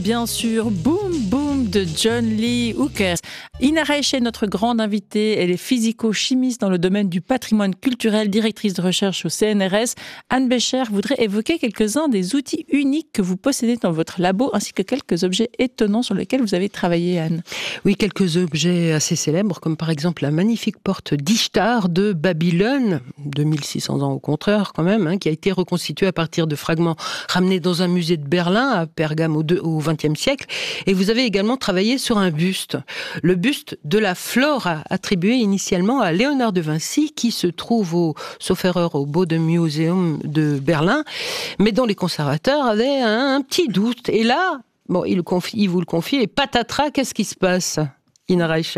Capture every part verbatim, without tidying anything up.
bien sûr Boom Boom de John Lee Hooker. Ina Reiche est notre grande invitée. Elle est physico-chimiste dans le domaine du patrimoine culturel, directrice de recherche au C N R S. Anne Bécher voudrait évoquer quelques-uns des outils uniques que vous possédez dans votre labo, ainsi que quelques objets étonnants sur lesquels vous avez travaillé, Anne. Oui, quelques objets assez célèbres, comme par exemple la magnifique porte d'Ishtar de Babylone, deux mille six cents ans au contraire quand même, hein, qui a été reconstituée à partir de fragments ramenés dans un musée de Berlin, à Pergame au vingtième siècle. Et vous avez également travaillé sur un buste, le buste de la Flore, attribué initialement à Léonard de Vinci, qui se trouve au, sauf erreur, au Bode-Museum de Berlin, mais dont les conservateurs avaient un, un petit doute. Et là, bon, il, confie, il vous le confie, et patatras, qu'est-ce qui se passe, Ina Reiche?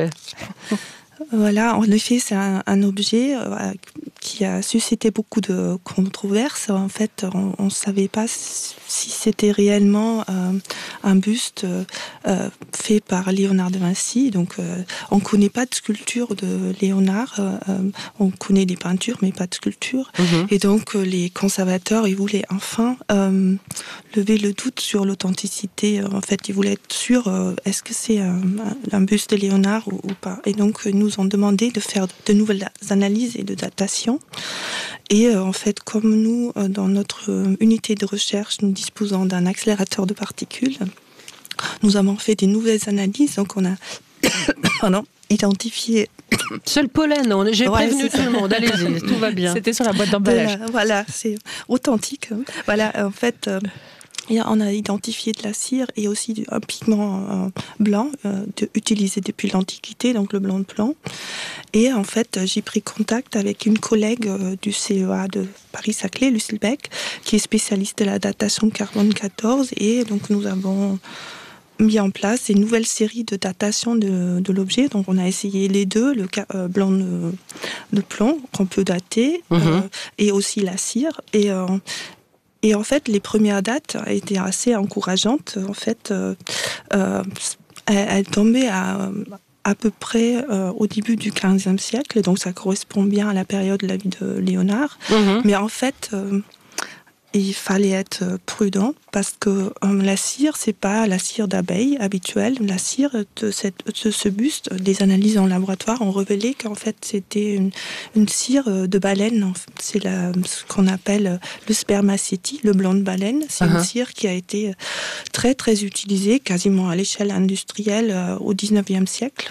Voilà, en effet, c'est un, un objet euh, qui a suscité beaucoup de controverses. En fait, on ne savait pas si c'était réellement euh, un buste euh, fait par Léonard de Vinci. Donc, euh, on ne connaît pas de sculpture de Léonard. Euh, on connaît des peintures, mais pas de sculpture. Mmh. Et donc, les conservateurs, ils voulaient enfin euh, lever le doute sur l'authenticité. En fait, ils voulaient être sûrs, euh, est-ce que c'est un, un buste de Léonard ou, ou pas. Et donc, nous ont demandé de faire de nouvelles analyses et de datation. Et euh, en fait, comme nous, euh, dans notre euh, unité de recherche, nous disposons d'un accélérateur de particules, nous avons fait des nouvelles analyses. Donc, on a pardon, identifié... Seul pollen, on... j'ai ouais, prévenu tout le monde, allez-y, tout va bien. C'était sur la boîte d'emballage. La, voilà, c'est authentique. Voilà, en fait... Euh, Et on a identifié de la cire et aussi un pigment euh, blanc euh, de, utilisé depuis l'Antiquité, donc le blanc de plomb. Et en fait, j'ai pris contact avec une collègue euh, du C E A de Paris-Saclay, Lucille Beck, qui est spécialiste de la datation carbone quatorze. Et donc, nous avons mis en place une nouvelle série de datation de, de l'objet. Donc, on a essayé les deux, le euh, blanc de, de plomb qu'on peut dater, mmh. euh, et aussi la cire. Et... Euh, Et en fait, les premières dates étaient assez encourageantes. En fait, euh, euh, elles, elles tombaient à, à peu près euh, au début du quinzième siècle. Donc, ça correspond bien à la période de la vie de Léonard. Mmh. Mais en fait... Euh, il fallait être prudent parce que euh, la cire, c'est pas la cire d'abeille habituelle. La cire de, cette, de ce buste, des analyses en laboratoire ont révélé qu'en fait c'était une, une cire de baleine. C'est la, ce qu'on appelle le spermaceti, le blanc de baleine. C'est uh-huh. une cire qui a été très très utilisée, quasiment à l'échelle industrielle euh, au dix-neuvième siècle.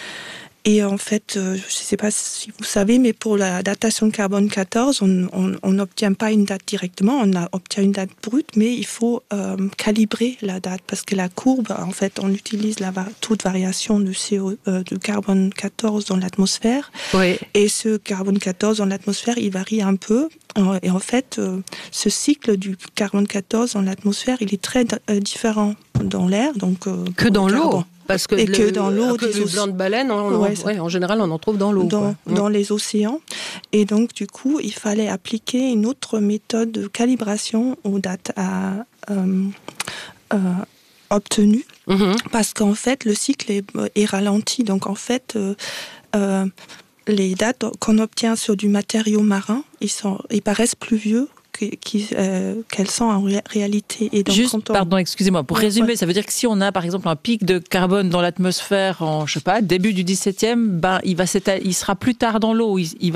Et en fait, euh, je ne sais pas si vous savez, mais pour la datation de carbone quatorze, on n'obtient pas une date directement, on a, obtient une date brute, mais il faut euh, calibrer la date parce que la courbe, en fait, on utilise la taux de variation de, C O, euh, de carbone quatorze dans l'atmosphère. Oui. Et ce carbone quatorze dans l'atmosphère, il varie un peu. Et en fait, euh, ce cycle du carbone quatorze dans l'atmosphère, il est très euh, différent dans l'air. Donc, euh, que dans l'eau. Parce que, et le, que dans l'eau, que le blanc de baleine, on, ouais, on, ouais, en général, on en trouve dans l'eau. Dans, quoi. dans les océans. Et donc, du coup, il fallait appliquer une autre méthode de calibration aux dates à, euh, euh, obtenues. Mm-hmm. Parce qu'en fait, le cycle est, est ralenti. Donc, en fait, euh, euh, les dates qu'on obtient sur du matériau marin, ils, sont, ils paraissent plus vieux Qui, euh, qu'elles sont en ré- réalité. Et donc, Juste, on... pardon, excusez-moi, pour ouais, résumer, ouais. ça veut dire que si on a par exemple un pic de carbone dans l'atmosphère en, je sais pas, début du dix-septième, ben, il, va il sera plus tard dans l'eau, il, il va